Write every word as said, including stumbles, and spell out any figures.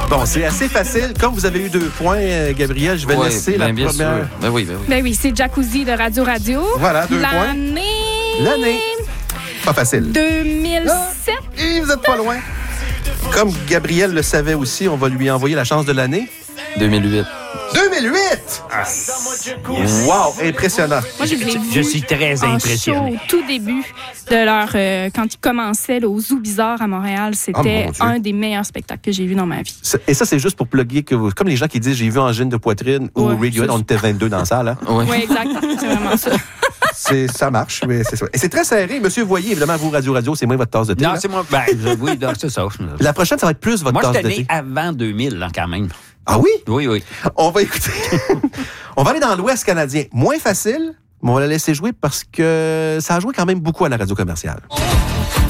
Bon, c'est assez facile. Comme vous avez eu deux points, euh, Gabriel, je vais ouais, laisser ben la bien première. Sûr. Ben oui, ben oui. Ben oui, c'est Jacuzzi de Radio Radio. Voilà, deux points. L'année... L'année. Pas facile. deux mille sept. Ah, et vous êtes pas loin. Comme Gabriel le savait aussi, on va lui envoyer la chance de l'année. deux mille huit. deux mille huit! Ah, wow, impressionnant. Moi, je, les Je, ai je vus suis très en impressionné. show, au tout début de leur... euh, quand ils commençaient là, au Zoo Bizarre à Montréal, Oh, c'était mon Dieu. un des meilleurs spectacles que j'ai vu dans ma vie. Et ça, c'est juste pour plugger que vous... Comme les gens qui disent « j'ai vu Angine de poitrine » ou Ouais, Radiohead, ça, on était vingt-deux dans la salle. Hein? Ouais. Oui, exact. C'est vraiment ça. C'est, ça marche, mais c'est ça. Et c'est très serré. Monsieur Voyer, évidemment, vous, Radio Radio, c'est moins votre tasse de thé. Non, là. c'est moi. Ben, je- oui, non, c'est ça. La prochaine, ça va être plus votre Moi, tasse j'étais de né thé. avant deux mille, là, quand même. Ah oui? Oui, oui. On va écouter. On va aller dans l'Ouest canadien. Moins facile, mais on va la laisser jouer parce que ça a joué quand même beaucoup à la radio commerciale.